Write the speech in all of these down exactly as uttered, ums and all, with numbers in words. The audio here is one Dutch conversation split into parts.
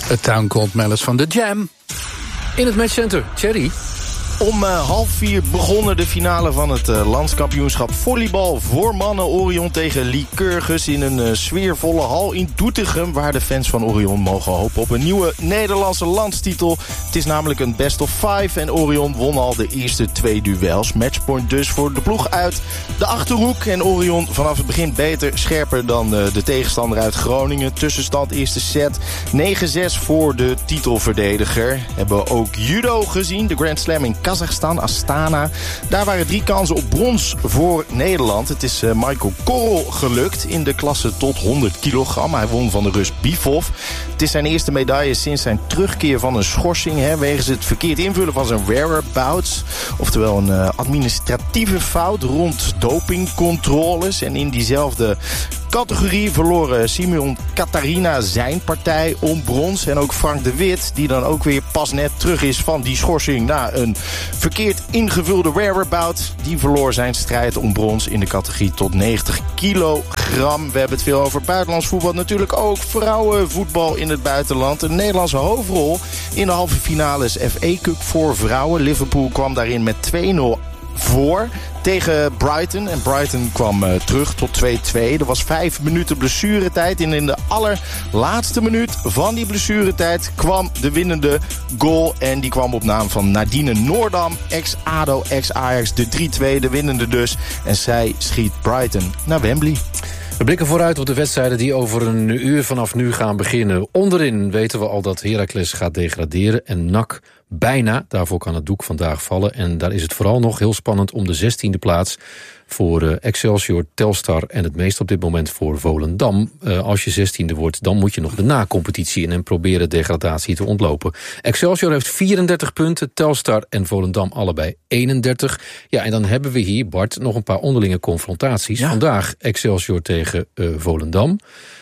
A Town Called Malice van The Jam. In het matchcenter, Thierry. Om uh, half vier begonnen de finale van het uh, landskampioenschap volleybal voor mannen. Orion tegen Lycurgus in een uh, sfeervolle hal in Doetinchem, waar de fans van Orion mogen hopen op een nieuwe Nederlandse landstitel. Het is namelijk een best of five en Orion won al de eerste twee duels. Matchpoint dus voor de ploeg uit de Achterhoek. En Orion vanaf het begin beter, scherper dan uh, de tegenstander uit Groningen. Tussenstand eerste set negen zes voor de titelverdediger. Hebben we ook judo gezien, de Grand Slam in Kazachstan, Astana. Daar waren drie kansen op brons voor Nederland. Het is uh, Michael Korrel gelukt in de klasse tot honderd kilogram. Hij won van de Rus Bivov. Het is zijn eerste medaille sinds zijn terugkeer van een schorsing, hè, wegens het verkeerd invullen van zijn whereabouts. Oftewel een uh, administratieve fout rond dopingcontroles. En in diezelfde categorie verloren Simeon Katarina zijn partij om brons. En ook Frank de Wit, die dan ook weer pas net terug is van die schorsing na een verkeerd ingevulde whereabout. Die verloor zijn strijd om brons in de categorie tot negentig kilogram. We hebben het veel over buitenlands voetbal. Natuurlijk ook vrouwenvoetbal in het buitenland. Een Nederlandse hoofdrol in de halve finales F A Cup voor vrouwen. Liverpool kwam daarin met twee nul voor tegen Brighton. En Brighton kwam uh, terug tot twee twee. Er was vijf minuten blessuretijd. En in de allerlaatste minuut van die blessuretijd kwam de winnende goal. En die kwam op naam van Nadine Noordam. Ex-ADO, ex-Ajax. De drie twee, de winnende dus. En zij schiet Brighton naar Wembley. We blikken vooruit op de wedstrijden die over een uur vanaf nu gaan beginnen. Onderin weten we al dat Heracles gaat degraderen en N A C bijna. Daarvoor kan het doek vandaag vallen. En daar is het vooral nog heel spannend om de zestiende plaats voor uh, Excelsior, Telstar en het meest op dit moment voor Volendam. Uh, als je zestiende wordt, dan moet je nog de na-competitie in en proberen degradatie te ontlopen. Excelsior heeft vierendertig punten, Telstar en Volendam allebei eenendertig. Ja, en dan hebben we hier, Bart, nog een paar onderlinge confrontaties. Ja. Vandaag Excelsior tegen uh, Volendam.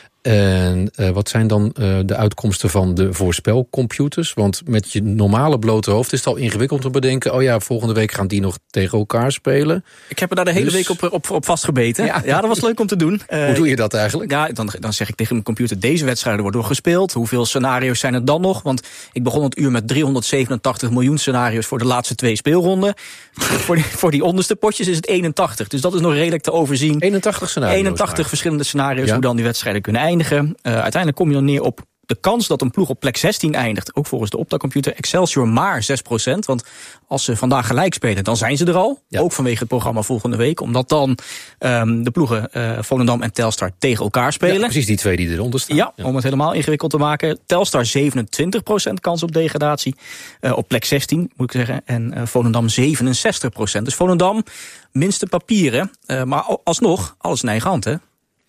En uh, wat zijn dan uh, de uitkomsten van de voorspelcomputers? Want met je normale blote hoofd is het al ingewikkeld om te bedenken, oh ja, volgende week gaan die nog tegen elkaar spelen. Ik heb er daar de hele dus... week op, op, op vastgebeten. Ja. ja, dat was leuk om te doen. Hoe uh, doe je dat eigenlijk? Ja, dan, dan zeg ik tegen mijn computer, deze wedstrijden worden doorgespeeld. Hoeveel scenario's zijn er dan nog? Want ik begon het uur met driehonderdzevenentachtig miljoen scenario's voor de laatste twee speelronden. voor, die, voor die onderste potjes is het eenentachtig. Dus dat is nog redelijk te overzien. eenentachtig scenario's. eenentachtig maar. verschillende scenario's, ja. Hoe dan die wedstrijden kunnen eindigen. Uh, uiteindelijk kom je dan neer op de kans dat een ploeg op plek zestien eindigt. Ook volgens de Opta-computer Excelsior maar zes procent. Want als ze vandaag gelijk spelen, dan zijn ze er al. Ja. Ook vanwege het programma volgende week. Omdat dan um, de ploegen uh, Volendam en Telstar tegen elkaar spelen. Ja, precies die twee die eronder staan. Ja, ja, om het helemaal ingewikkeld te maken. Telstar zevenentwintig procent kans op degradatie. Uh, op plek zestien, moet ik zeggen. En uh, Volendam zevenenzestig procent. Dus Volendam, minste papieren. Uh, maar alsnog, alles in eigen hand, hè?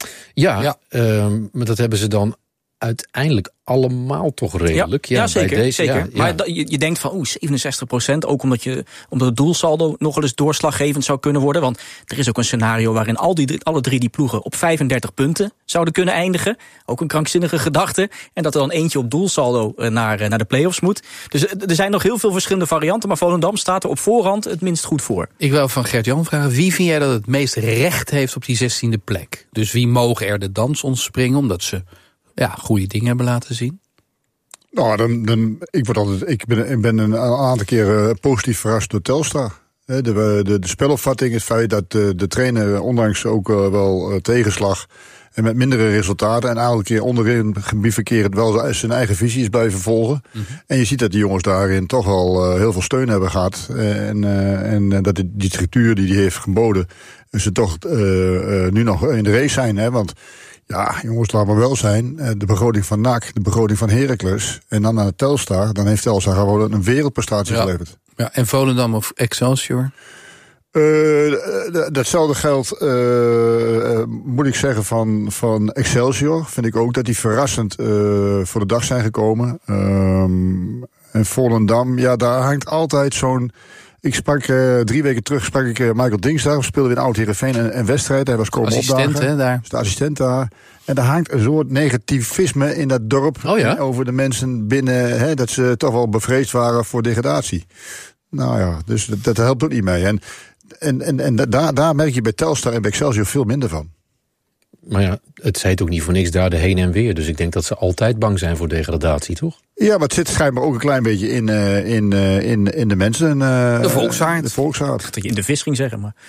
Ja, ja. Um, maar dat hebben ze dan uiteindelijk allemaal toch redelijk. Ja, ja, ja zeker. Bij deze, zeker. Ja, maar ja. je, je denkt van, oeh, zevenenzestig procent, ook omdat, je, omdat het doelsaldo nog wel eens doorslaggevend zou kunnen worden. Want er is ook een scenario waarin al die, alle drie die ploegen op vijfendertig punten zouden kunnen eindigen. Ook een krankzinnige gedachte. En dat er dan eentje op doelsaldo naar, naar de play-offs moet. Dus er zijn nog heel veel verschillende varianten. Maar Volendam staat er op voorhand het minst goed voor. Ik wil van Gert-Jan vragen, wie vind jij dat het meest recht heeft op die zestiende plek? Dus wie mogen er de dans ontspringen, omdat ze ja, goede dingen hebben laten zien? Nou, dan, dan, ik, word altijd, ik, ben, ik ben een aantal keren positief verrast door Telstar. De, de, de spelopvatting, het feit dat de, de trainer ondanks ook wel tegenslag en met mindere resultaten en elke keer onderin bivakkerend wel zijn eigen visie is blijven volgen. Mm-hmm. En je ziet dat die jongens daarin toch wel heel veel steun hebben gehad. En, en dat die, die structuur die hij heeft geboden, ze toch uh, uh, nu nog in de race zijn. Hè? Want ja, jongens, laat maar wel zijn. De begroting van N A C, de begroting van Heracles en dan naar de Telstar, dan heeft Telstar gewoon een wereldprestatie ja. geleverd. Ja, en Volendam of Excelsior? Uh, datzelfde geldt, uh, uh, moet ik zeggen, van, van Excelsior. Vind ik ook dat die verrassend uh, voor de dag zijn gekomen. Um, en Volendam, ja, daar hangt altijd zo'n... Ik sprak uh, drie weken terug sprak ik uh, Michael Dingsdag. We speelden in Oud-Heerenveen een, een wedstrijd. Hij was komen opdagen. Hè, daar. De assistent daar. En daar hangt een soort negativisme in dat dorp. Oh ja? Over de mensen binnen, hè, dat ze toch wel bevreesd waren voor degradatie. Nou ja, dus dat, dat helpt ook niet mee. En, en, en, en daar, daar merk je bij Telstar en bij Excelsior veel minder van. Maar ja, het zei ook niet voor niks daar de heen en weer. Dus ik denk dat ze altijd bang zijn voor degradatie, toch? Ja, maar het zit schijnbaar ook een klein beetje in, uh, in, uh, in, in de mensen. Uh, de volksaard. De volksaard. Dat je in de vis ging zeggen, maar...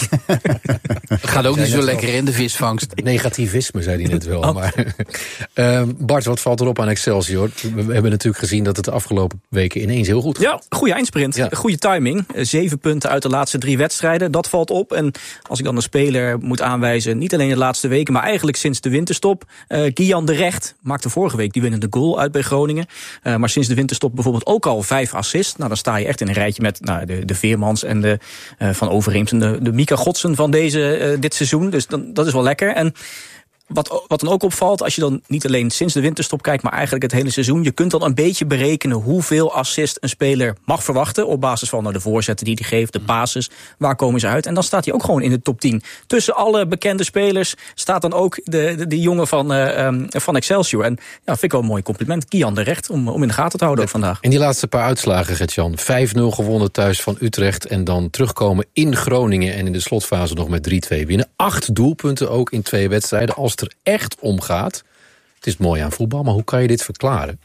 Het gaat ook niet zo lekker in de visvangst. Negativisme, zei hij net wel. Oh. Maar, uh, Bart, wat valt erop aan Excelsior? We hebben natuurlijk gezien dat het de afgelopen weken ineens heel goed gaat. Ja, goede eindsprint. Ja. Goede timing. Zeven punten uit de laatste drie wedstrijden. Dat valt op. En als ik dan een speler moet aanwijzen, niet alleen de laatste weken, maar eigenlijk sinds de winterstop. Uh, Gian de Recht maakte vorige week die winnende goal uit bij Groningen. Uh, maar sinds de winterstop bijvoorbeeld ook al vijf assists. Nou, dan sta je echt in een rijtje met nou, de, de Veermans en de uh, Van Overeems en de, de Mika Godsen van deze, uh, dit seizoen. Dus dan, dat is wel lekker. En Wat, wat dan ook opvalt, als je dan niet alleen sinds de winterstop kijkt, maar eigenlijk het hele seizoen, je kunt dan een beetje berekenen hoeveel assist een speler mag verwachten op basis van nou, de voorzetten die hij geeft, de passes, waar komen ze uit. En dan staat hij ook gewoon in de top tien. Tussen alle bekende spelers staat dan ook de, de, de jongen van, uh, um, van Excelsior. En ja, vind ik wel een mooi compliment. Gian de Recht, om, om in de gaten te houden ook vandaag. En die laatste paar uitslagen, Gert-Jan. vijf nul gewonnen thuis van Utrecht en dan terugkomen in Groningen en in de slotfase nog met drie twee winnen. Acht doelpunten ook in twee wedstrijden. Als het er echt om gaat. Het is mooi aan voetbal, maar hoe kan je dit verklaren?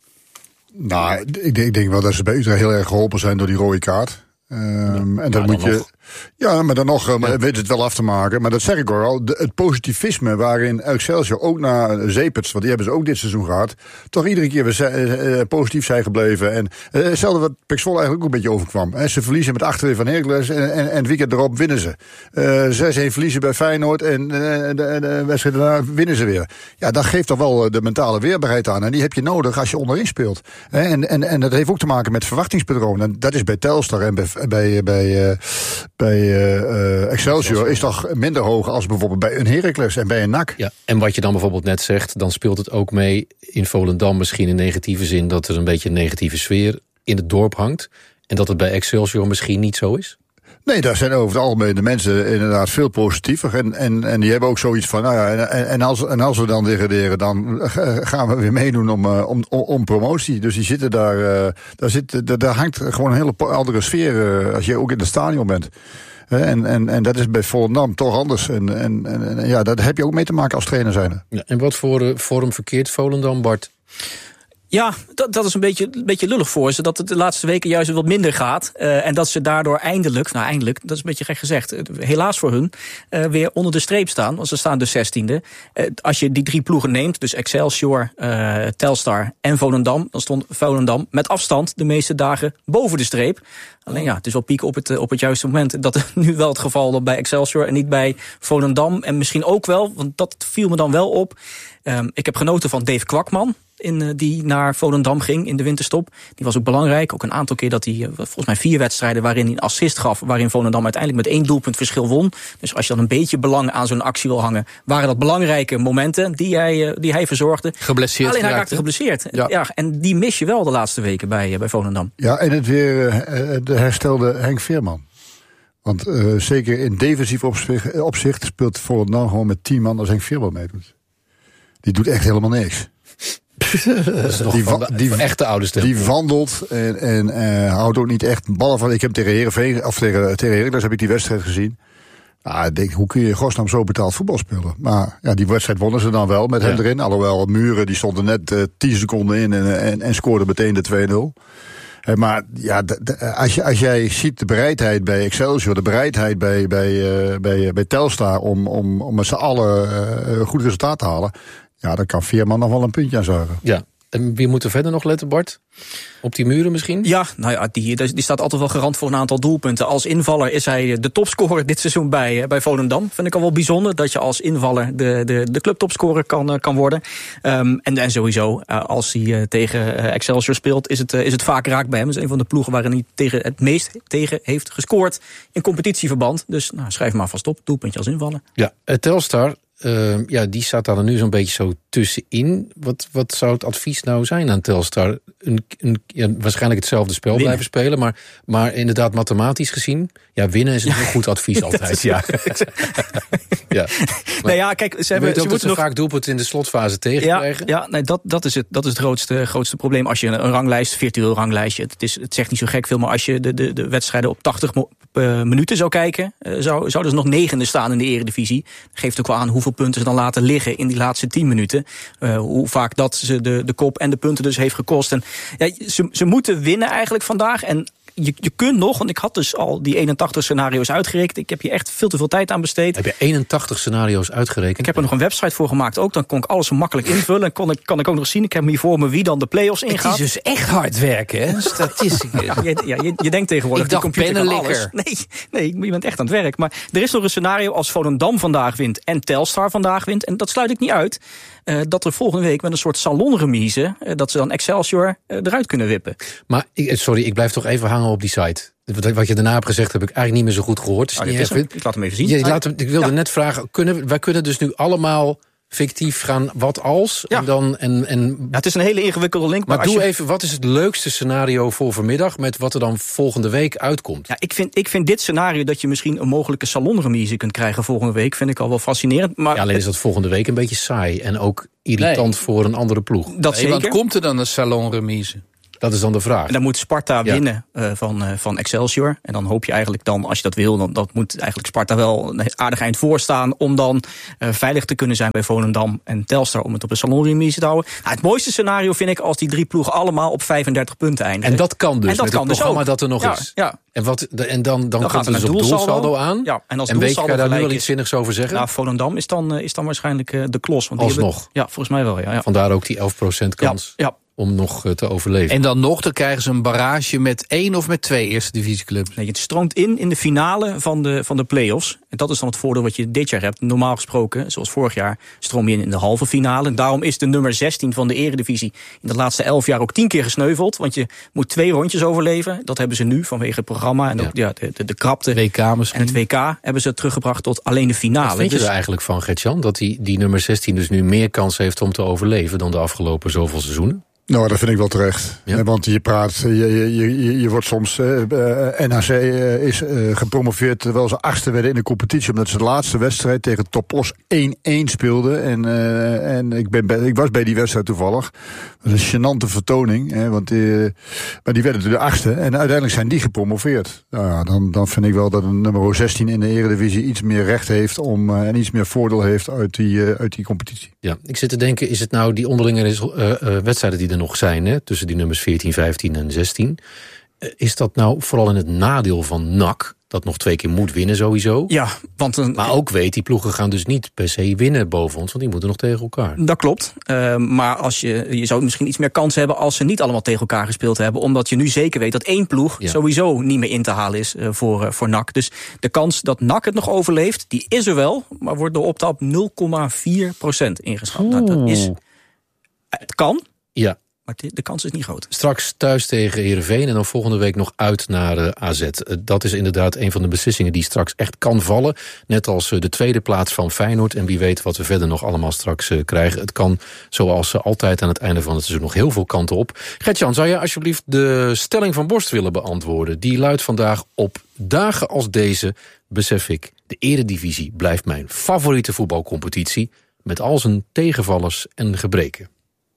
Nou, ik denk, ik denk wel dat ze bij Utrecht heel erg geholpen zijn door die rode kaart. Um, ja, en dan moet je. Nog. Ja, maar dan nog uh, ja. weet het wel af te maken. Maar dat zeg ik al. De, het positivisme waarin Excelsior ook na Zeeperts, want die hebben ze ook dit seizoen gehad, toch iedere keer weer uh, positief zijn gebleven. En uh, hetzelfde wat Pek Zwolle eigenlijk ook een beetje overkwam. He, ze verliezen met acht twee van Heracles en, en, en het weekend erop winnen ze. Uh, zes een verliezen bij Feyenoord en uh, de, de, de wedstrijd daarna winnen ze weer. Ja, dat geeft toch wel de mentale weerbaarheid aan. En die heb je nodig als je onderin speelt. He, en, en, en dat heeft ook te maken met verwachtingspatroon. En dat is bij Telstar en bij, bij, bij, uh, bij uh, Excelsior is toch minder hoog als bijvoorbeeld bij een Heracles en bij een N A C. Ja, en wat je dan bijvoorbeeld net zegt, dan speelt het ook mee in Volendam misschien in negatieve zin dat er een beetje een negatieve sfeer in het dorp hangt. En dat het bij Excelsior misschien niet zo is? Nee, daar zijn over het algemeen de mensen inderdaad veel positiever. En, en, en die hebben ook zoiets van, nou ja, en, en, als, en als we dan degraderen, dan gaan we weer meedoen om, om, om promotie. Dus die zitten daar, daar, zit, daar, daar hangt gewoon een hele andere sfeer als je ook in het stadion bent. En, en, en dat is bij Volendam toch anders. En, en, en ja, daar heb je ook mee te maken als trainer zijn. Ja, en wat voor uh, vorm verkeert Volendam, Bart? Ja, dat, dat is een beetje, een beetje lullig voor ze. Dat het de laatste weken juist wat minder gaat. Uh, en dat ze daardoor eindelijk, nou eindelijk, dat is een beetje gek gezegd, helaas voor hun, uh, weer onder de streep staan. Want ze staan dus zestiende. Uh, als je die drie ploegen neemt, dus Excelsior, uh, Telstar en Volendam, dan stond Volendam met afstand de meeste dagen boven de streep. Alleen ja, het is wel pieken op het, op het juiste moment. Dat is nu wel het geval bij Excelsior en niet bij Volendam. En misschien ook wel, want dat viel me dan wel op. Um, ik heb genoten van Dave Kwakman, in, uh, die naar Volendam ging in de winterstop. Die was ook belangrijk. Ook een aantal keer dat hij, uh, volgens mij vier wedstrijden waarin hij een assist gaf, waarin Volendam uiteindelijk met één doelpunt verschil won. Dus als je dan een beetje belang aan zo'n actie wil hangen, waren dat belangrijke momenten die hij, uh, die hij verzorgde. Geblesseerd. Alleen hij raakte geblesseerd. Ja. ja, en die mis je wel de laatste weken bij, uh, bij Volendam. Ja, en het weer uh, de herstelde Henk Veerman. Want uh, zeker in defensief opzicht, opzicht speelt Volendam gewoon met tien man als Henk Veerman meedoet. Die doet echt helemaal niks. Dat is nog die, van de, die echte oude stem. Die wandelt en, en uh, houdt ook niet echt ballen van. Ik heb tegen Heerenveen, of tegen, tegen Heracles heb ik die wedstrijd gezien. Nou, ik denk, hoe kun je in godsnaam zo betaald voetbal spelen? Maar ja, die wedstrijd wonnen ze dan wel met ja. hem erin. Alhoewel Muren, die stond er net uh, tien seconden in en, en, en scoorde meteen de twee nul. Uh, maar ja, de, de, als, je, als jij ziet de bereidheid bij Excelsior, de bereidheid bij, bij, uh, bij, bij Telstar om, om, om met z'n allen uh, een goed resultaat te halen, ja, dan kan Veerman nog wel een puntje aan zuigen. Ja, en wie moet er verder nog letten, Bart? Op die muren misschien? Ja, nou ja, die, die staat altijd wel garant voor een aantal doelpunten. Als invaller is hij de topscorer dit seizoen bij, bij Volendam. Vind ik al wel bijzonder dat je als invaller de, de, de clubtopscorer kan, kan worden. Um, en, en sowieso, als hij uh, tegen uh, Excelsior speelt, is het, uh, is het vaak raak bij hem. Dat is een van de ploegen waarin hij tegen het meest tegen heeft gescoord in competitieverband. Dus nou, schrijf maar vast op, doelpuntje als invaller. Ja, uh, Telstar. Uh, ja, die staat daar nu zo'n beetje zo tussenin. Wat, wat zou het advies nou zijn aan Telstar? Een, een, ja, waarschijnlijk hetzelfde spel winnen. blijven spelen, maar, maar inderdaad mathematisch gezien, ja, winnen is een ja. heel goed advies altijd. Ja. ja. Maar, nou ja, kijk, ze hebben weet ook ze dat ze nog vaak doelpunten in de slotfase tegenkrijgen. Ja, ja nee, dat, dat is het, dat is het grootste, grootste probleem. Als je een ranglijst, virtueel ranglijstje, het, is, het zegt niet zo gek veel, maar als je de, de, de wedstrijden op tachtig mo- uh, minuten zou kijken, uh, zou, zouden ze nog negende staan in de eredivisie. Dat geeft ook wel aan hoeveel hoeveel punten ze dan laten liggen in die laatste tien minuten. Uh, hoe vaak dat ze de, de kop en de punten dus heeft gekost. En, ja, ze, ze moeten winnen eigenlijk vandaag. En Je, je kunt nog, want ik had dus al die eenentachtig scenario's uitgerekend. Ik heb hier echt veel te veel tijd aan besteed. Heb je eenentachtig scenario's uitgerekend? Ik heb er nog een website voor gemaakt ook. Dan kon ik alles zo makkelijk invullen. En kon ik, kan ik ook nog zien, ik heb hier voor me wie dan de play-offs ingaat. Het is dus echt hard werken, hè? Statistieken. Ja, je, ja, je, je denkt tegenwoordig, ik dacht die computer kan alles. pennenlikker. Nee, nee, je bent echt aan het werk. Maar er is nog een scenario als Volendam vandaag wint en Telstar vandaag wint. En dat sluit ik niet uit. Uh, dat er volgende week met een soort salonremise, uh, dat ze dan Excelsior uh, eruit kunnen wippen. Maar, sorry, ik blijf toch even hangen op die site. Wat je daarna hebt gezegd, heb ik eigenlijk niet meer zo goed gehoord. Dus oh, niet is even... Ik laat hem even zien. Ja, ik, laat hem, ik wilde ja. net vragen, kunnen, wij kunnen dus nu allemaal fictief gaan wat als? Ja. En dan, en, en... Ja, het is een hele ingewikkelde link. Maar, maar doe als je... even, wat is het leukste scenario voor vanmiddag met wat er dan volgende week uitkomt? Ja, ik vind, ik vind dit scenario dat je misschien een mogelijke salonremise kunt krijgen volgende week, vind ik al wel fascinerend. Maar ja, alleen is dat volgende week een beetje saai en ook irritant nee. voor een andere ploeg. Dat nee, zeker. Want komt er dan een salonremise? Dat is dan de vraag. En dan moet Sparta ja. winnen uh, van, uh, van Excelsior. En dan hoop je eigenlijk dan, als je dat wil, dan dat moet eigenlijk Sparta wel een aardig eind voorstaan om dan uh, veilig te kunnen zijn bij Volendam en Telstar om het op een salonremise te houden. Nou, het mooiste scenario vind ik als die drie ploegen allemaal op vijfendertig punten eindigen. En dat kan dus en dat met kan het dus programma ook. dat er nog ja, is. Ja. En, wat, en dan, dan, dan gaat komt er het dus een op doelsaldo doelsaldo aan. Ja, en als en weet je daar nu al wel iets zinnigs over zeggen? Nou, Volendam is dan, uh, is dan waarschijnlijk uh, de klos. Want die Alsnog? hebben, ja, volgens mij wel. Ja, ja. Vandaar ook die elf procent kans. Ja, ja. Om nog uh, te overleven. En dan nog, dan krijgen ze een barrage met één of met twee eerste divisieclubs. Nee, het stroomt in in de finale van de, van de play-offs. En dat is dan het voordeel wat je dit jaar hebt. Normaal gesproken, zoals vorig jaar, stroom je in in de halve finale. En daarom is de nummer zestien van de eredivisie in de laatste elf jaar ook tien keer gesneuveld. Want je moet twee rondjes overleven. Dat hebben ze nu vanwege het programma. En ook ja. Ja, de, de, de krapte. W K misschien. En het W K hebben ze teruggebracht tot alleen de finale. Wat vind je dus... er eigenlijk van, Gert-Jan? Dat die, die nummer zestien dus nu meer kans heeft om te overleven dan de afgelopen zoveel seizoenen? Nou, dat vind ik wel terecht. Ja. Want je praat, je, je, je, je wordt soms... Uh, N H C uh, is uh, gepromoveerd terwijl ze achtste werden in de competitie, omdat ze de laatste wedstrijd tegen Topos één-één speelden. En, uh, en ik, ben bij, ik was bij die wedstrijd toevallig. Dat is een gênante vertoning. Hè, want die, maar die werden de achtste. En uiteindelijk zijn die gepromoveerd. Nou ja, dan, dan vind ik wel dat een nummer zestien in de eredivisie iets meer recht heeft om, uh, en iets meer voordeel heeft uit die, uh, uit die competitie. Ja, ik zit te denken, is het nou die onderlinge uh, uh, wedstrijden die er nog zijn, hè, tussen die nummers veertien, vijftien en zestien. Uh, is dat nou vooral in het nadeel van N A C, dat nog twee keer moet winnen sowieso? Ja, want een, maar ook weet, die ploegen gaan dus niet per se winnen boven ons, want die moeten nog tegen elkaar. Dat klopt. Uh, maar als je, je zou misschien iets meer kans hebben als ze niet allemaal tegen elkaar gespeeld hebben. Omdat je nu zeker weet dat één ploeg ja. sowieso niet meer in te halen is uh, voor, uh, voor N A C. Dus de kans dat N A C het nog overleeft, die is er wel. Maar wordt door Opta op nul komma vier procent ingeschat. Nou, dat is, het kan. Ja. Maar de kans is niet groot. Straks thuis tegen Heerenveen en dan volgende week nog uit naar uh, A Z. Uh, dat is inderdaad een van de beslissingen die straks echt kan vallen. Net als uh, de tweede plaats van Feyenoord. En wie weet wat we verder nog allemaal straks uh, krijgen. Het kan, zoals uh, altijd aan het einde van het seizoen, nog heel veel kanten op. Gert-Jan, zou je alsjeblieft de stelling van Borst willen beantwoorden? Die luidt vandaag: op dagen als deze besef ik, de eredivisie blijft mijn favoriete voetbalcompetitie, met al zijn tegenvallers en gebreken.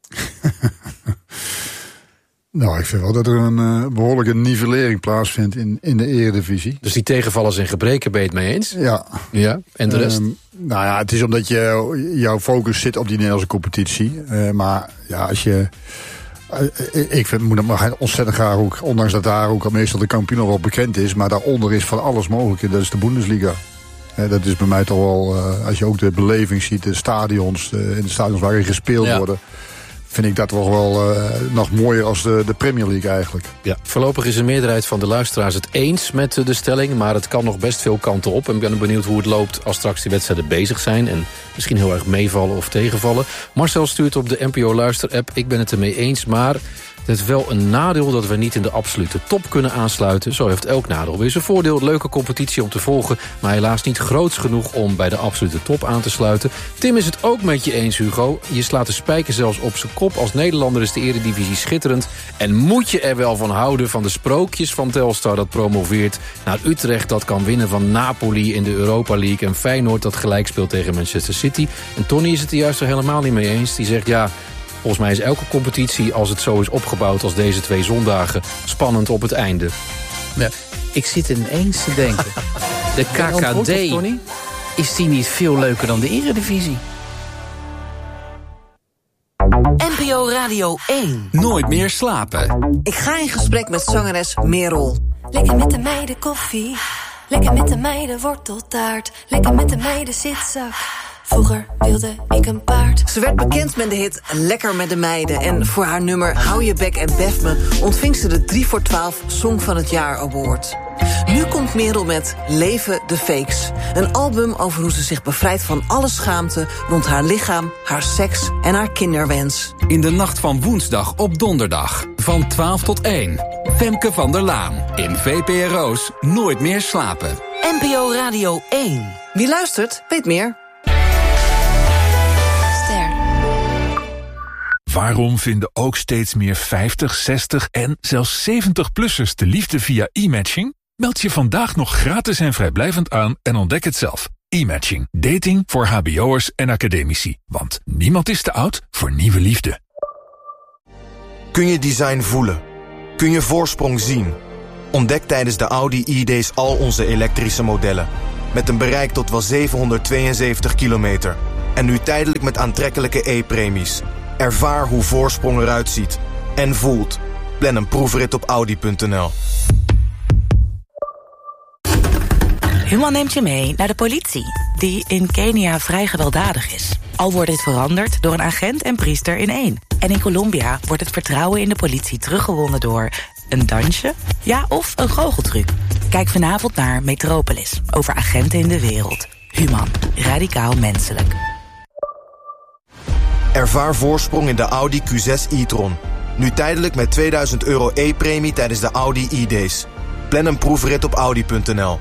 Nou, ik vind wel dat er een uh, behoorlijke nivellering plaatsvindt in, in de eredivisie. Dus die tegenvallers en gebreken ben je het mee eens? Ja. Ja, en de rest? Um, nou ja, het is omdat je, jouw focus zit op die Nederlandse competitie. Uh, maar ja, als je... Uh, ik vind, moet het ontzettend graag ook, ondanks dat daar ook al meestal de kampioen al wel bekend is, maar daaronder is van alles mogelijk. En dat is de Bundesliga. Uh, dat is bij mij toch wel, uh, als je ook de beleving ziet, de stadions, uh, in de stadions waarin gespeeld ja. worden, vind ik dat toch wel uh, nog mooier als de, de Premier League eigenlijk. Ja, voorlopig is een meerderheid van de luisteraars het eens met de stelling, maar het kan nog best veel kanten op. En ik ben benieuwd hoe het loopt als straks die wedstrijden bezig zijn en misschien heel erg meevallen of tegenvallen. Marcel stuurt op de N P O Luister-app: ik ben het ermee eens, maar het heeft wel een nadeel dat we niet in de absolute top kunnen aansluiten. Zo heeft elk nadeel weer zijn voordeel. Leuke competitie om te volgen, maar helaas niet groots genoeg om bij de absolute top aan te sluiten. Tim is het ook met je eens, Hugo. Je slaat de spijker zelfs op zijn kop. Als Nederlander is de eredivisie schitterend. En moet je er wel van houden van de sprookjes van Telstar dat promoveert naar Utrecht, dat kan winnen van Napoli in de Europa League, en Feyenoord dat gelijk speelt tegen Manchester City. En Tony is het er juist er helemaal niet mee eens. Die zegt ja, volgens mij is elke competitie, als het zo is opgebouwd als deze twee zondagen, spannend op het einde. Ja, ik zit ineens te denken. De K K D. Is die niet veel leuker dan de Eredivisie? N P O Radio één. Nooit meer slapen. Ik ga in gesprek met zangeres Merel. Lekker met de meiden koffie. Lekker met de meiden worteltaart. Lekker met de meiden zitzak. Vroeger wilde ik een paard. Ze werd bekend met de hit Lekker met de meiden. En voor haar nummer Hou je bek en bef me ontving ze de drie voor twaalf Song van het Jaar Award. Nu komt Merel met Leven de Fakes. Een album over hoe ze zich bevrijdt van alle schaamte rond haar lichaam, haar seks en haar kinderwens. In de nacht van woensdag op donderdag. Van twaalf tot één. Femke van der Laan. In V P R O's Nooit meer slapen. N P O Radio één. Wie luistert, weet meer. Waarom vinden ook steeds meer vijftig, zestig en zelfs zeventig-plussers de liefde via e-matching? Meld je vandaag nog gratis en vrijblijvend aan en ontdek het zelf. E-matching. Dating voor hbo'ers en academici. Want niemand is te oud voor nieuwe liefde. Kun je design voelen? Kun je voorsprong zien? Ontdek tijdens de Audi e-days al onze elektrische modellen. Met een bereik tot wel zevenhonderdtweeënzeventig kilometer. En nu tijdelijk met aantrekkelijke e-premies. Ervaar hoe voorsprong eruit ziet en voelt. Plan een proefrit op audi punt n l. Human neemt je mee naar de politie, die in Kenia vrij gewelddadig is. Al wordt dit veranderd door een agent en priester in één. En in Colombia wordt het vertrouwen in de politie teruggewonnen door een dansje, ja, of een goocheltruc. Kijk vanavond naar Metropolis, over agenten in de wereld. Human, radicaal menselijk. Ervaar voorsprong in de Audi Q zes e-tron. Nu tijdelijk met tweeduizend euro e-premie tijdens de Audi e-days. Plan een proefrit op audi punt n l.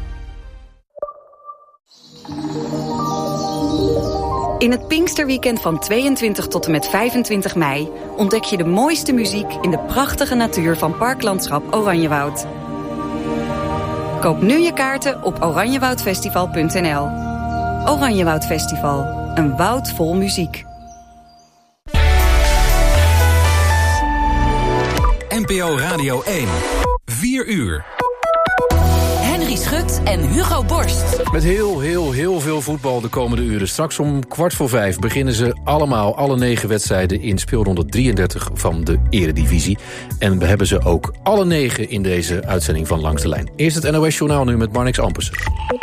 In het Pinksterweekend van tweeëntwintig tot en met vijfentwintig mei... ontdek je de mooiste muziek in de prachtige natuur van Parklandschap Oranjewoud. Koop nu je kaarten op oranjewoudfestival punt n l. Oranjewoud Festival, een woud vol muziek. N P O Radio één. vier uur. Henry Schut en Hugo Borst. Met heel, heel, heel veel voetbal de komende uren. Straks om kwart voor vijf beginnen ze allemaal, alle negen wedstrijden in speelronde drieëndertig van de Eredivisie. En we hebben ze ook alle negen in deze uitzending van Langs de Lijn. Eerst het N O S-journaal nu met Marnix Ampersen.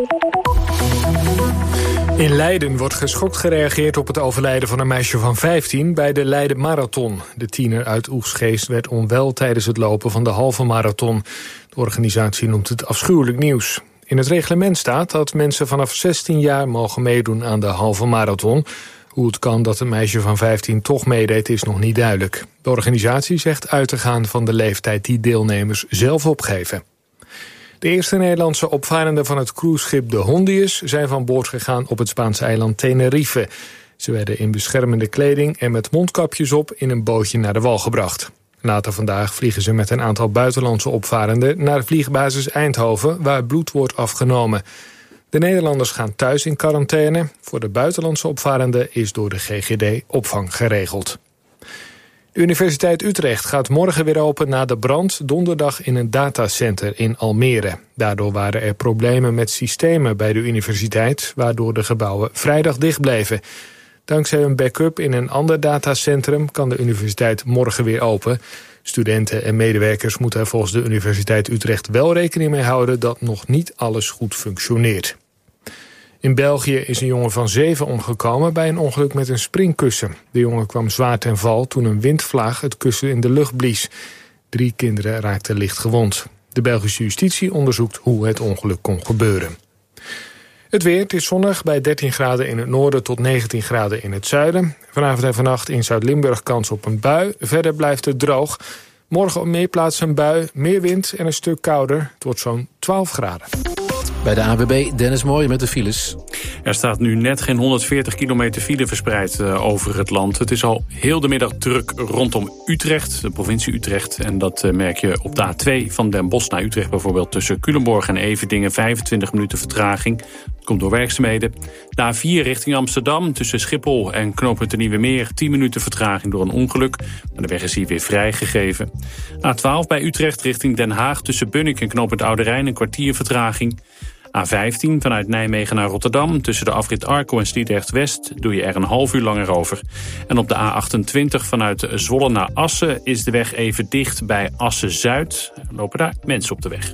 In Leiden wordt geschokt gereageerd op het overlijden van een meisje van vijftien bij de Leiden Marathon. De tiener uit Oegstgeest werd onwel tijdens het lopen van de halve marathon. De organisatie noemt het afschuwelijk nieuws. In het reglement staat dat mensen vanaf zestien jaar mogen meedoen aan de halve marathon. Hoe het kan dat een meisje van vijftien toch meedeed is nog niet duidelijk. De organisatie zegt uit te gaan van de leeftijd die deelnemers zelf opgeven. De eerste Nederlandse opvarenden van het cruiseschip de Hondius zijn van boord gegaan op het Spaanse eiland Tenerife. Ze werden in beschermende kleding en met mondkapjes op in een bootje naar de wal gebracht. Later vandaag vliegen ze met een aantal buitenlandse opvarenden naar vliegbasis Eindhoven, waar bloed wordt afgenomen. De Nederlanders gaan thuis in quarantaine. Voor de buitenlandse opvarenden is door de G G D opvang geregeld. De Universiteit Utrecht gaat morgen weer open na de brand donderdag in een datacenter in Almere. Daardoor waren er problemen met systemen bij de universiteit, waardoor de gebouwen vrijdag dicht bleven. Dankzij een backup in een ander datacentrum kan de universiteit morgen weer open. Studenten en medewerkers moeten er volgens de Universiteit Utrecht wel rekening mee houden dat nog niet alles goed functioneert. In België is een jongen van zeven omgekomen bij een ongeluk met een springkussen. De jongen kwam zwaar ten val toen een windvlaag het kussen in de lucht blies. Drie kinderen raakten licht gewond. De Belgische justitie onderzoekt hoe het ongeluk kon gebeuren. Het weer, het is zonnig bij dertien graden in het noorden tot negentien graden in het zuiden. Vanavond en vannacht in Zuid-Limburg kans op een bui. Verder blijft het droog. Morgen op meer plaatsen een bui, meer wind en een stuk kouder. Het wordt zo'n twaalf graden. Bij de A W B, Dennis Mooij met de files. Er staat nu net geen honderdveertig kilometer file verspreid uh, over het land. Het is al heel de middag druk rondom Utrecht, de provincie Utrecht. En dat uh, merk je op de A twee van Den Bosch naar Utrecht bijvoorbeeld. Tussen Culemborg en Everdingen vijfentwintig minuten vertraging. Dat komt door werkzaamheden. De A vier richting Amsterdam tussen Schiphol en knooppunt de Nieuwe Meer. tien minuten vertraging door een ongeluk. Maar de weg is hier weer vrijgegeven. A twaalf bij Utrecht richting Den Haag tussen Bunnik en knooppunt Oude Rijn een kwartier vertraging. A vijftien vanuit Nijmegen naar Rotterdam. Tussen de afrit Arco en Sliedrecht-West doe je er een half uur langer over. En op de A achtentwintig vanuit Zwolle naar Assen is de weg even dicht bij Assen-Zuid. Er lopen daar mensen op de weg.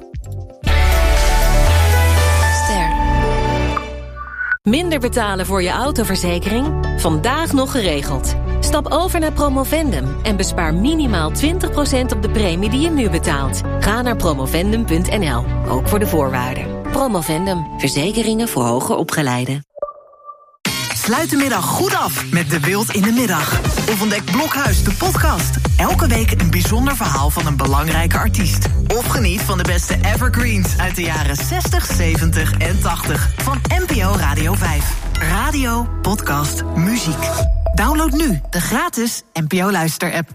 Minder betalen voor je autoverzekering? Vandaag nog geregeld. Stap over naar Promovendum en bespaar minimaal twintig procent op de premie die je nu betaalt. Ga naar promovendum punt n l, ook voor de voorwaarden. Promovendum, verzekeringen voor hoger opgeleiden. Sluit de middag goed af met De Wild in de Middag. Of ontdek Blokhuis, de podcast. Elke week een bijzonder verhaal van een belangrijke artiest. Of geniet van de beste evergreens uit de jaren zestig, zeventig en tachtig. Van N P O Radio vijf. Radio, podcast, muziek. Download nu de gratis N P O Luister-app.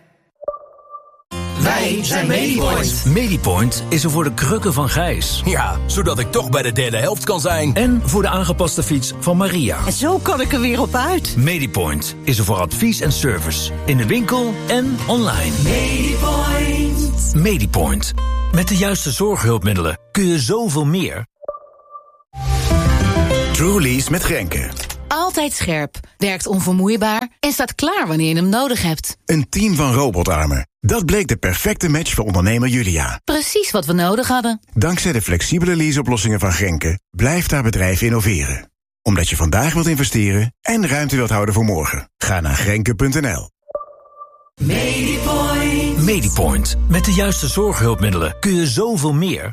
Wij zijn Medipoint. Medipoint is er voor de krukken van Gijs. Ja, zodat ik toch bij de derde helft kan zijn. En voor de aangepaste fiets van Maria. En zo kan ik er weer op uit. Medipoint is er voor advies en service. In de winkel en online. Medipoint. Medipoint. Met de juiste zorghulpmiddelen kun je zoveel meer. Trulies met Grenke. Altijd scherp, werkt onvermoeibaar en staat klaar wanneer je hem nodig hebt. Een team van robotarmen. Dat bleek de perfecte match voor ondernemer Julia. Precies wat we nodig hadden. Dankzij de flexibele leaseoplossingen van Grenke blijft haar bedrijf innoveren. Omdat je vandaag wilt investeren en ruimte wilt houden voor morgen. Ga naar grenke punt n l. Medipoint. Medipoint. Met de juiste zorghulpmiddelen kun je zoveel meer.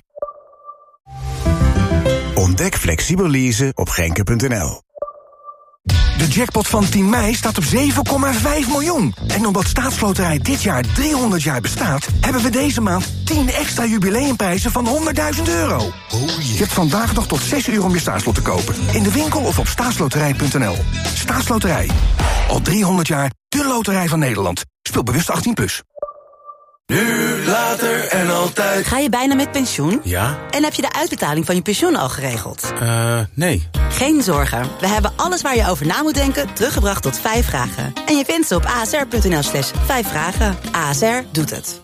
Ontdek flexibel leasen op grenke punt n l. De jackpot van tien mei staat op zeven komma vijf miljoen. En omdat Staatsloterij dit jaar driehonderd jaar bestaat, hebben we deze maand tien extra jubileumprijzen van honderdduizend euro. Oh yeah. Je hebt vandaag nog tot zes uur om je staatslot te kopen. In de winkel of op staatsloterij punt n l. Staatsloterij. Al driehonderd jaar de loterij van Nederland. Speel bewust achttien plus. Nu, later en altijd. Ga je bijna met pensioen? Ja. En heb je de uitbetaling van je pensioen al geregeld? Eh, uh, nee. Geen zorgen. We hebben alles waar je over na moet denken teruggebracht tot vijf vragen. En je vindt ze op a s r punt n l slash vijf vragen. A S R doet het.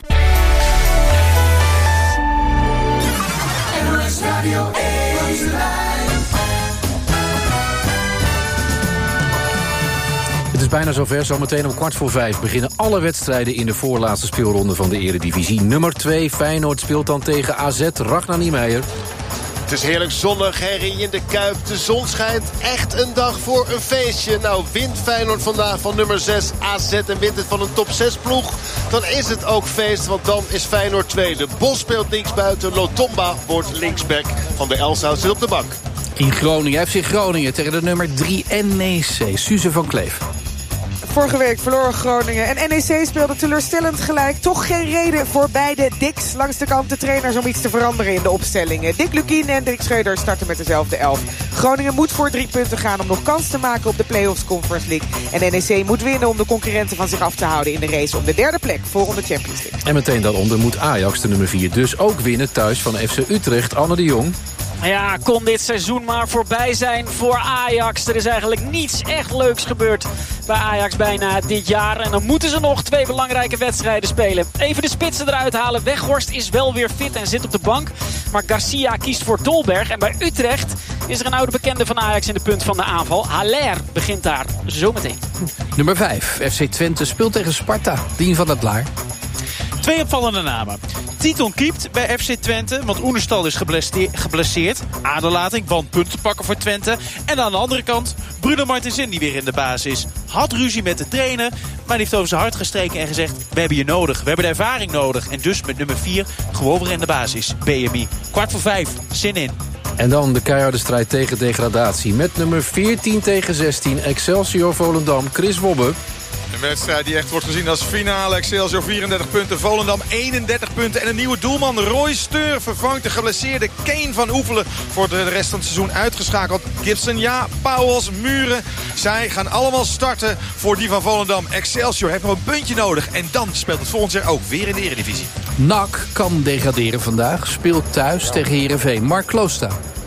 Het is bijna zover. Zometeen om kwart voor vijf beginnen alle wedstrijden in de voorlaatste speelronde van de Eredivisie. Nummer twee, Feyenoord speelt dan tegen A Z. Ragnar Niemeyer. Het is heerlijk zonnig, herrie in de Kuip. De zon schijnt, echt een dag voor een feestje. Nou, wint Feyenoord vandaag van nummer zes A Z en wint het van een top zes ploeg. Dan is het ook feest, want dan is Feyenoord tweede. Bos speelt linksbuiten, Lotomba wordt linksback. Van de Elshout zit op de bank. In Groningen, F C Groningen tegen de nummer drie N E C, Suze van Kleef. Vorige week verloren Groningen en N E C speelde teleurstellend gelijk. Toch geen reden voor beide Dicks langs de kant de trainers om iets te veranderen in de opstellingen. Dick Lukien en Dirk Scheuder starten met dezelfde elf. Groningen moet voor drie punten gaan om nog kans te maken op de Play-offs Conference League. En N E C moet winnen om de concurrenten van zich af te houden in de race om de derde plek voor om de Champions League. En meteen daaronder moet Ajax, de nummer vier, dus ook winnen thuis van F C Utrecht. Anne de Jong. Ja, kon dit seizoen maar voorbij zijn voor Ajax. Er is eigenlijk niets echt leuks gebeurd bij Ajax bijna dit jaar. En dan moeten ze nog twee belangrijke wedstrijden spelen. Even de spitsen eruit halen. Weghorst is wel weer fit en zit op de bank. Maar Garcia kiest voor Dolberg. En bij Utrecht is er een oude bekende van Ajax in de punt van de aanval. Haller begint daar zometeen. Nummer vijf, F C Twente speelt tegen Sparta. Dien van der Laar. Twee opvallende namen. Titon keept bij F C Twente, want Oenerstal is geblesseerd. Aderlating, want punten pakken voor Twente. En aan de andere kant, Bruno Martensin die weer in de basis is. Had ruzie met de trainer, maar die heeft over zijn hart gestreken en gezegd: we hebben je nodig, we hebben de ervaring nodig. En dus met nummer vier gewoon weer in de basis. B M I. Kwart voor vijf, zin in. En dan de keiharde strijd tegen degradatie. Met nummer veertien tegen zestien, Excelsior Volendam, Chris Wobbe. Een wedstrijd die echt wordt gezien als finale. Excelsior vierendertig punten, Volendam eenendertig punten. En een nieuwe doelman, Roy Steur, vervangt de geblesseerde Kane van Oefelen. Voor de rest van het seizoen uitgeschakeld. Gibson, ja, Pauwels, Muren. Zij gaan allemaal starten voor die van Volendam. Excelsior heeft nog een puntje nodig. En dan speelt het volgend jaar ook weer in de Eredivisie. N A C kan degraderen vandaag. Speelt thuis tegen Heerenveen. Mark Klooster.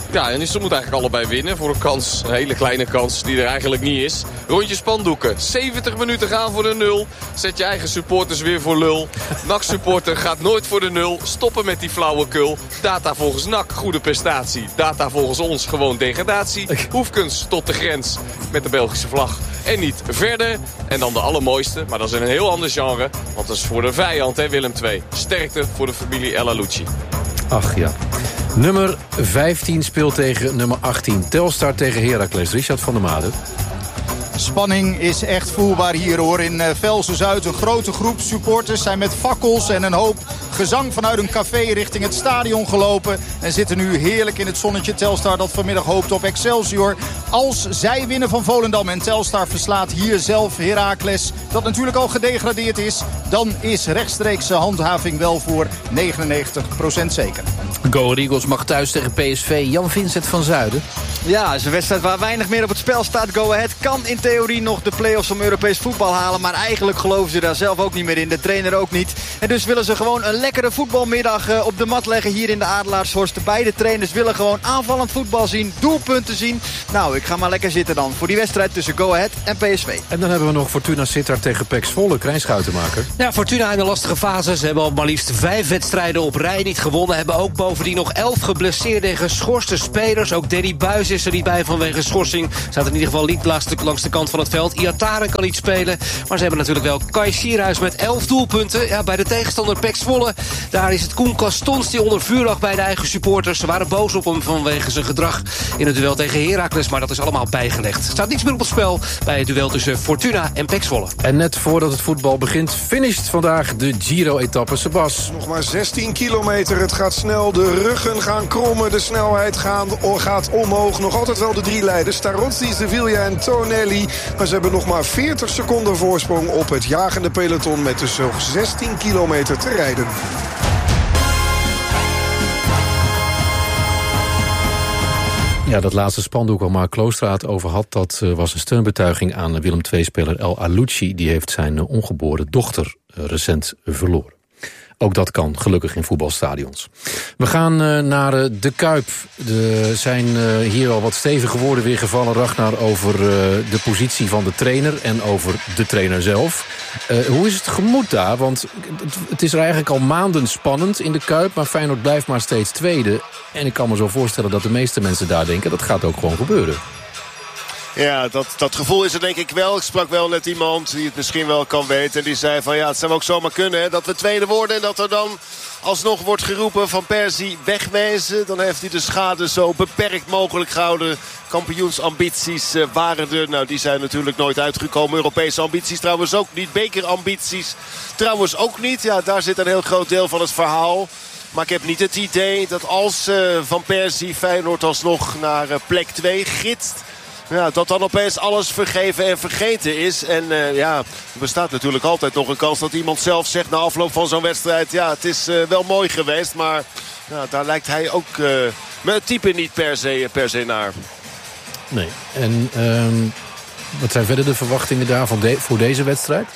Ja, en ze moeten eigenlijk allebei winnen voor een kans. Een hele kleine kans die er eigenlijk niet is. Rondje spandoeken. zeventig minuten gaan voor de nul. Zet je eigen supporters weer voor lul. N A C-supporter gaat nooit voor de nul. Stoppen met die flauwekul. Data volgens N A C, goede prestatie. Data volgens ons, gewoon degradatie. Hoefkens tot de grens met de Belgische vlag. En niet verder. En dan de allermooiste, maar dat is in een heel ander genre. Want dat is voor de vijand, hè, Willem twee. Sterkte voor de familie El Alouchi. Ach ja. Nummer vijftien speelt tegen nummer achttien. Telstar tegen Heracles. Richard van der Made. Spanning is echt voelbaar hier hoor. In Velsen-Zuid een grote groep supporters zijn met fakkels en een hoop gezang vanuit een café richting het stadion gelopen. En zitten nu heerlijk in het zonnetje. Telstar dat vanmiddag hoopt op Excelsior. Als zij winnen van Volendam en Telstar verslaat hier zelf Heracles, dat natuurlijk al gedegradeerd is, dan is rechtstreekse handhaving wel voor negenennegentig procent zeker. Go Ahead Eagles mag thuis tegen P S V. Jan-Vincent van Zuiden. Ja, het is een wedstrijd waar weinig meer op het spel staat. Go Ahead kan in theorie nog de play-offs om Europees voetbal halen. Maar eigenlijk geloven ze daar zelf ook niet meer in. De trainer ook niet. En dus willen ze gewoon een lekkere voetbalmiddag op de mat leggen hier in de Adelaarshorst. Beide trainers willen gewoon aanvallend voetbal zien. Doelpunten zien. Nou, ik ga maar lekker zitten dan voor die wedstrijd tussen Go Ahead en P S V. En dan hebben we nog Fortuna Sittard tegen P E C Zwolle. Krijn Schuitenmaker. Ja, Fortuna in een lastige fase. Ze hebben al maar liefst vijf wedstrijden op rij niet gewonnen. Hebben ook bovendien nog elf geblesseerde en geschorste spelers. Ook Danny Buijs is er niet bij vanwege schorsing. Staat in ieder geval niet langs de, langs de kant van het veld. Iataren kan niet spelen. Maar ze hebben natuurlijk wel Kai Sierhuis met elf doelpunten. Ja, bij de tegenstander P E C Zwolle. Daar is het Koen Castons die onder vuur lag bij de eigen supporters. Ze waren boos op hem vanwege zijn gedrag in het duel tegen Heracles. Maar dat is allemaal bijgelegd. Er staat niets meer op het spel bij het duel tussen Fortuna en P E C Zwolle. En net voordat het voetbal begint, finisht vandaag de Giro-etappe. Sebas. Nog maar zestien kilometer. Het gaat snel. De ruggen gaan krommen. De snelheid gaan, gaat omhoog. Nog altijd wel de drie leiders. Tarozzi, Sevilla en Tonelli. Maar ze hebben nog maar veertig seconden voorsprong op het jagende peloton. Met dus nog zestien kilometer te rijden. Ja, dat laatste spandoek waar Mark Kloostraat over had, dat uh, was een steunbetuiging aan Willem twee-speler El Alouchi. Die heeft zijn uh, ongeboren dochter uh, recent verloren. Ook dat kan, gelukkig in voetbalstadions. We gaan uh, naar uh, de Kuip. Er zijn uh, hier al wat stevige woorden weer gevallen, Ragnar, over uh, de positie van de trainer en over de trainer zelf. Uh, hoe is het gemoed daar? Want het, het is er eigenlijk al maanden spannend in de Kuip, maar Feyenoord blijft maar steeds tweede. En ik kan me zo voorstellen dat de meeste mensen daar denken, dat gaat ook gewoon gebeuren. Ja, dat, dat gevoel is er denk ik wel. Ik sprak wel net iemand die het misschien wel kan weten. En die zei van ja, het zou ook zomaar kunnen hè, dat we tweede worden. En dat er dan alsnog wordt geroepen van Persie wegwezen. Dan heeft hij de schade zo beperkt mogelijk gehouden. Kampioensambities uh, waren er. Nou, die zijn natuurlijk nooit uitgekomen. Europese ambities trouwens ook niet. Bekerambities trouwens ook niet. Ja, daar zit een heel groot deel van het verhaal. Maar ik heb niet het idee dat als uh, Van Persie Feyenoord alsnog naar uh, plek twee gidst, ja, dat dan opeens alles vergeven en vergeten is. En uh, ja, er bestaat natuurlijk altijd nog een kans dat iemand zelf zegt na afloop van zo'n wedstrijd, ja, het is uh, wel mooi geweest, maar ja, daar lijkt hij ook uh, met het type niet per se, per se naar. Nee. En um, wat zijn verder de verwachtingen daar van de, voor deze wedstrijd?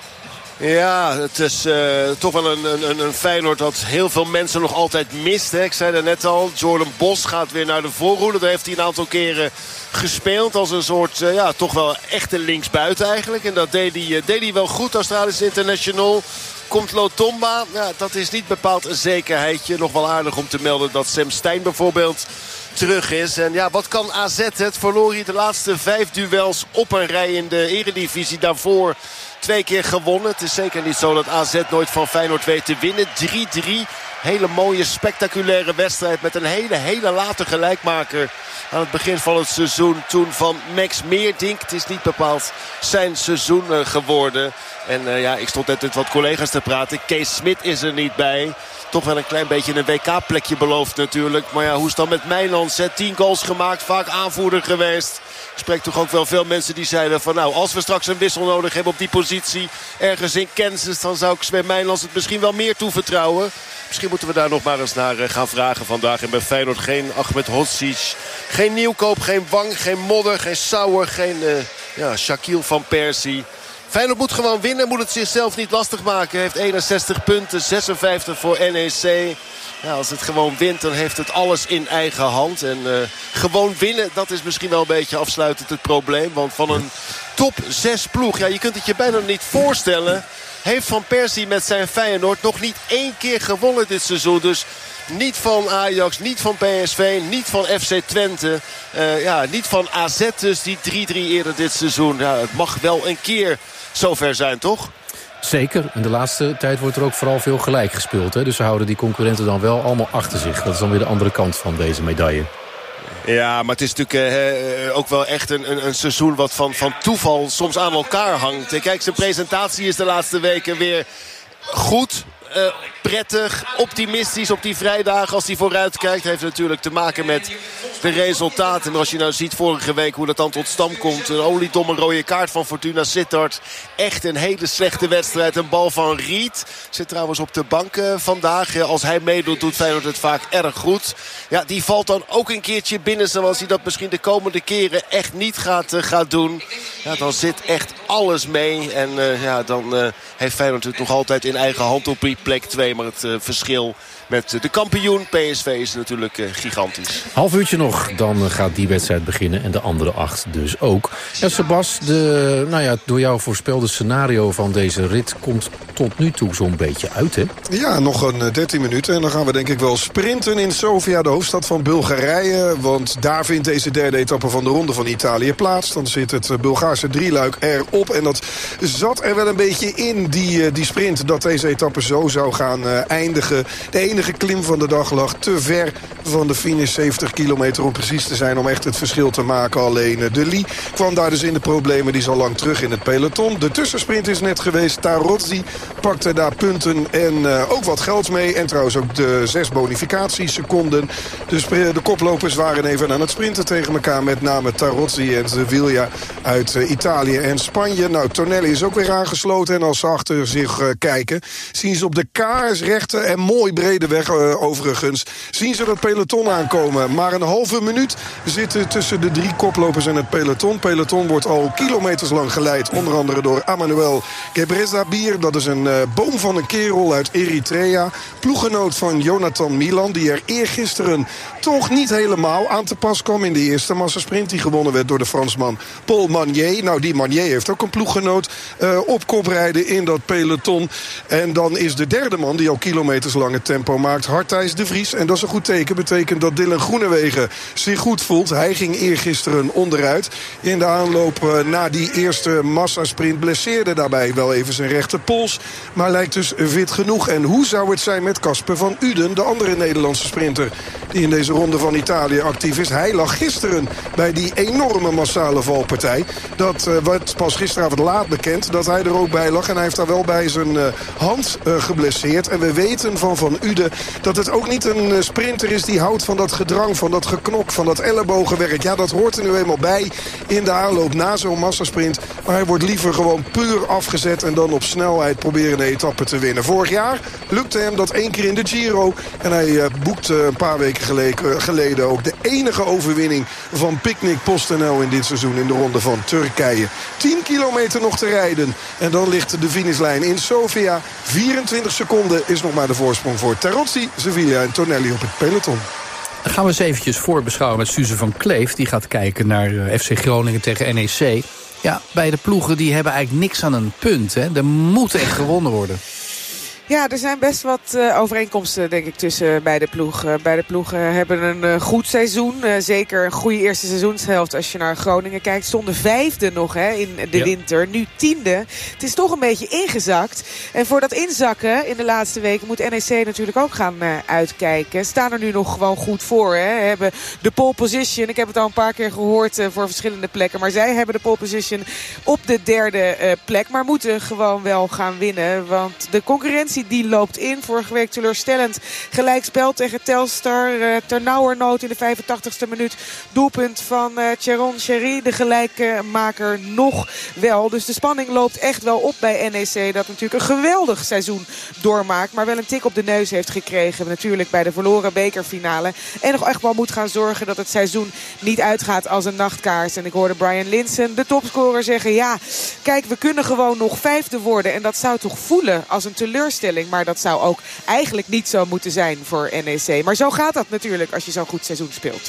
Ja, het is uh, toch wel een, een, een Feyenoord dat heel veel mensen nog altijd mist. Hè. Ik zei er net al, Jordan Bos gaat weer naar de voorhoede. Daar heeft hij een aantal keren gespeeld als een soort, uh, ja, toch wel echte linksbuiten eigenlijk. En dat deed hij, uh, deed hij wel goed, Australisch international. Komt Lotomba, ja, dat is niet bepaald een zekerheidje. Nog wel aardig om te melden dat Sam Stein bijvoorbeeld terug is. En ja, wat kan A Z? Het verloor hier de laatste vijf duels op een rij in de Eredivisie. Daarvoor twee keer gewonnen. Het is zeker niet zo dat A Z nooit van Feyenoord weet te winnen. drie drie. Hele mooie, spectaculaire wedstrijd met een hele, hele late gelijkmaker aan het begin van het seizoen. Toen van Max Meerdink. Het is niet bepaald zijn seizoen uh, geworden. En uh, ja, ik stond net met wat collega's te praten. Kees Smit is er niet bij. Toch wel een klein beetje een W K-plekje beloofd natuurlijk. Maar ja, hoe is het dan met Mijnlands? tien goals gemaakt, vaak aanvoerder geweest. Ik spreek toch ook wel veel mensen die zeiden van nou, als we straks een wissel nodig hebben op die positie ergens in Kansas, dan zou ik Sven Mijnlands het misschien wel meer toevertrouwen. Misschien moeten we daar nog maar eens naar gaan vragen vandaag. En bij Feyenoord geen Ahmed Hodzic, geen Nieuwkoop, geen Wang, geen Modder, geen Sauer, geen uh, ja, Shaquille van Persie. Feyenoord moet gewoon winnen. Moet het zichzelf niet lastig maken. Heeft eenenzestig punten, zesenvijftig voor N E C. Ja, als het gewoon wint, dan heeft het alles in eigen hand. En uh, gewoon winnen, dat is misschien wel een beetje afsluitend het probleem. Want van een top zes ploeg, ja, je kunt het je bijna niet voorstellen, heeft Van Persie met zijn Feyenoord nog niet één keer gewonnen dit seizoen. Dus niet van Ajax, niet van P S V, niet van F C Twente. Uh, ja, niet van A Z dus, die drie drie eerder dit seizoen. Ja, het mag wel een keer zover zijn, toch? Zeker. In de laatste tijd wordt er ook vooral veel gelijk gespeeld. Hè? Dus ze houden die concurrenten dan wel allemaal achter zich. Dat is dan weer de andere kant van deze medaille. Ja, maar het is natuurlijk uh, ook wel echt een, een, een seizoen wat van, van toeval soms aan elkaar hangt. Kijk, zijn presentatie is de laatste weken weer goed. Uh, prettig, optimistisch op die vrijdagen als hij vooruit kijkt. Heeft natuurlijk te maken met de resultaten. Maar als je nou ziet vorige week hoe dat dan tot stand komt. Een oliedomme rode kaart van Fortuna Sittard. Echt een hele slechte wedstrijd. Een bal van Riet. Zit trouwens op de bank uh, vandaag. Als hij meedoet doet Feyenoord het vaak erg goed. Ja, die valt dan ook een keertje binnen. Zoals hij dat misschien de komende keren echt niet gaat, uh, gaat doen. Ja, dan zit echt alles mee. En uh, ja, dan uh, heeft Feyenoord het nog altijd in eigen hand op die plek twee. Maar het uh, verschil met de kampioen P S V is natuurlijk uh, gigantisch. Half uurtje nog, dan uh, gaat die wedstrijd beginnen. En de andere acht dus ook. Ja, Sebas, de nou ja, door jou voorspelde scenario van deze rit komt tot nu toe zo'n beetje uit, hè? Ja, nog een dertien minuten. En dan gaan we denk ik wel sprinten in Sofia, de hoofdstad van Bulgarije. Want daar vindt deze derde etappe van de Ronde van Italië plaats. Dan zit het Bulgaarse drieluik erop. En dat zat er wel een beetje in, die, die sprint, dat deze etappe zo zou gaan uh, eindigen. De enige klim van de dag lag te ver van de finish, zeventig kilometer om precies te zijn, om echt het verschil te maken. Alleen uh, De Lie kwam daar dus in de problemen. Die is al lang terug in het peloton. De tussensprint is net geweest. Tarozzi pakte daar punten en uh, ook wat geld mee. En trouwens ook de zes bonificatieseconden. Dus de koplopers waren even aan het sprinten tegen elkaar. Met name Tarozzi en Sevilla uit uh, Italië en Spanje. Nou, Tonelli is ook weer aangesloten. En als ze achter zich uh, kijken, zien ze op de kaarsrechte en mooi brede weg uh, overigens, zien ze dat peloton aankomen. Maar een halve minuut zitten tussen de drie koplopers en het peloton. Peloton wordt al kilometers lang geleid. Onder andere door Amanuel Gebrselassie. Dat is een uh, boom van een kerel uit Eritrea. Ploeggenoot van Jonathan Milan. Die er eergisteren toch niet helemaal aan te pas kwam in de eerste massasprint. Die gewonnen werd door de Fransman Paul Magnier. Nou, die Magnier heeft ook een ploeggenoot uh, op kop rijden in dat peloton. En dan is de derde man die al kilometers lang het tempo maakt Hartijs de Vries. En dat is een goed teken. Betekent dat Dylan Groenewegen zich goed voelt. Hij ging eergisteren onderuit. In de aanloop uh, na die eerste massasprint blesseerde daarbij wel even zijn rechterpols. Maar lijkt dus fit genoeg. En hoe zou het zijn met Casper van Uden, de andere Nederlandse sprinter die in deze ronde van Italië actief is? Hij lag gisteren bij die enorme massale valpartij. Dat uh, werd pas gisteravond laat bekend dat hij er ook bij lag. En hij heeft daar wel bij zijn uh, hand uh, geblesseerd. En we weten van Van Uden dat het ook niet een uh, sprinter is die houdt van dat gedrang, van dat geknok, van dat ellebogenwerk. Ja, dat hoort er nu eenmaal bij in de aanloop na zo'n massasprint. Maar hij wordt liever gewoon puur afgezet en dan op snelheid proberen de etappe te winnen. Vorig jaar lukte hem dat één keer in de Giro. En hij uh, boekte een paar weken geleden, uh, geleden ook de enige overwinning van Picnic PostNL in dit seizoen in de ronde van Turkije. tien kilometer nog te rijden. En dan ligt de finishlijn in Sofia. vierentwintig seconden is nog maar de voorsprong voor Tarozzi, Sevilla en Tonelli op het peloton. Dan gaan we eens eventjes voorbeschouwen met Suze van Kleef. Die gaat kijken naar uh, F C Groningen tegen N E C. Ja, beide ploegen die hebben eigenlijk niks aan een punt. Hè. Er moet echt gewonnen worden. Ja, er zijn best wat uh, overeenkomsten, denk ik, tussen beide ploegen. Beide ploegen hebben een uh, goed seizoen. Uh, zeker een goede eerste seizoenshelft als je naar Groningen kijkt. Stonden vijfde nog hè, in de ja. winter. Nu tiende. Het is toch een beetje ingezakt. En voor dat inzakken in de laatste weken moet N E C natuurlijk ook gaan uh, uitkijken. Staan er nu nog gewoon goed voor. Hè. Hebben de pole position. Ik heb het al een paar keer gehoord uh, voor verschillende plekken. Maar zij hebben de pole position op de derde uh, plek. Maar moeten gewoon wel gaan winnen. Want de concurrentie degradatie die loopt in. Vorige week teleurstellend gelijkspel tegen Telstar. Uh, ternauwernood in de vijfentachtigste minuut. Doelpunt van uh, Cheron Sherry, de gelijkmaker, nog wel. Dus de spanning loopt echt wel op bij N E C. Dat natuurlijk een geweldig seizoen doormaakt. Maar wel een tik op de neus heeft gekregen. Natuurlijk bij de verloren bekerfinale. En nog echt wel moet gaan zorgen dat het seizoen niet uitgaat als een nachtkaars. En ik hoorde Brian Linssen, de topscorer, zeggen... ja, kijk, we kunnen gewoon nog vijfde worden. En dat zou toch voelen als een teleurstelling. Maar dat zou ook eigenlijk niet zo moeten zijn voor N E C. Maar zo gaat dat natuurlijk als je zo'n goed seizoen speelt.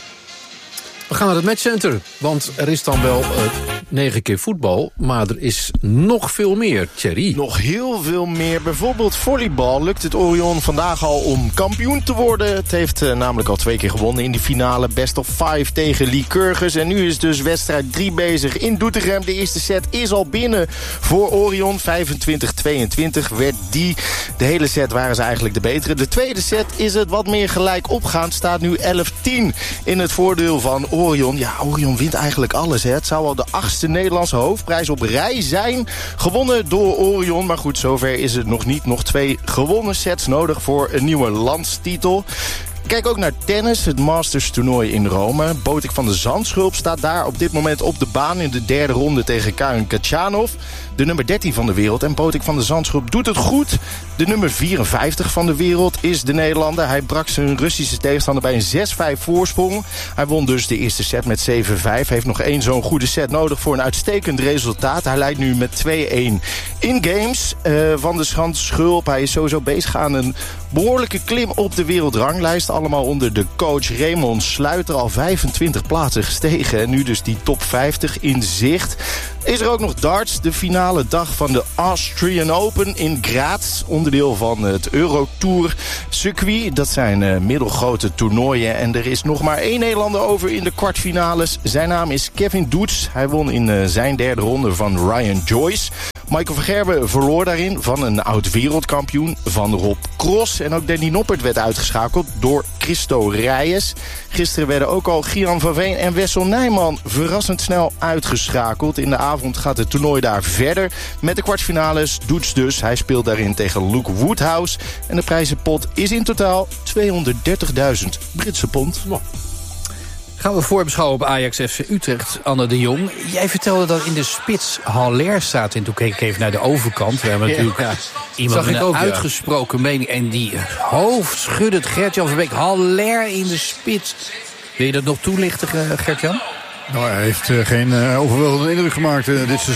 We gaan naar het matchcenter, want er is dan wel uh, negen keer voetbal, maar er is nog veel meer, Thierry. Nog heel veel meer. Bijvoorbeeld volleybal lukt het Orion vandaag al om kampioen te worden. Het heeft uh, namelijk al twee keer gewonnen in die finale. Best of five tegen Lycurgus. En nu is dus wedstrijd drie bezig in Doetinchem. De eerste set is al binnen voor Orion. vijfentwintig tweeëntwintig werd die. De hele set waren ze eigenlijk de betere. De tweede set is het wat meer gelijk opgaand. Staat nu elf tien in het voordeel van Orion. Ja, Orion wint eigenlijk alles. Hè. Het zou al de achtste Nederlandse hoofdprijs op rij zijn. Gewonnen door Orion. Maar goed, zover is het nog niet. Nog twee gewonnen sets nodig voor een nieuwe landstitel. Kijk ook naar tennis, het Masters toernooi in Rome. Botik van de Zandschulp staat daar op dit moment op de baan in de derde ronde tegen Karen Khachanov. De nummer dertien van de wereld. En Botik van de Zandschulp doet het goed. De nummer vierenvijftig van de wereld is de Nederlander. Hij brak zijn Russische tegenstander bij een zes vijf voorsprong. Hij won dus de eerste set met zeven vijf. Heeft nog één zo'n goede set nodig voor een uitstekend resultaat. Hij leidt nu met twee-een in games. Uh, van de Zandschulp. Hij is sowieso bezig aan een behoorlijke klim op de wereldranglijst. Allemaal onder de coach Raymond Sluiter. Al vijfentwintig plaatsen gestegen. En nu dus die top vijftig in zicht. Is er ook nog darts, de finale dag van de Austrian Open in Graz. Onderdeel van het Eurotour circuit. Dat zijn uh, middelgrote toernooien. En er is nog maar één Nederlander over in de kwartfinales. Zijn naam is Kevin Doets. Hij won in uh, zijn derde ronde van Ryan Joyce. Michael van Gerwen verloor daarin van een oud-wereldkampioen, van Rob Cross. En ook Danny Noppert werd uitgeschakeld door Christo Reyes. Gisteren werden ook al Gian van Veen en Wessel Nijman verrassend snel uitgeschakeld. In de avond gaat het toernooi daar verder met de kwartfinales. Doets dus, hij speelt daarin tegen Luke Woodhouse. En de prijzenpot is in totaal tweehonderddertigduizend Britse pond. Wow. Gaan we voorbeschouwen op Ajax F C Utrecht, Anne de Jong. Jij vertelde dat in de spits Haller staat. En toen keek ik even naar de overkant. We hebben natuurlijk ja, iemand met een ook, uitgesproken ja. mening. En die hoofdschuddend Gert-Jan Verbeek. Haller in de spits. Wil je dat nog toelichten, Gert-Jan? Nou, hij heeft uh, geen uh, overweldigende indruk gemaakt uh, dit seizoen.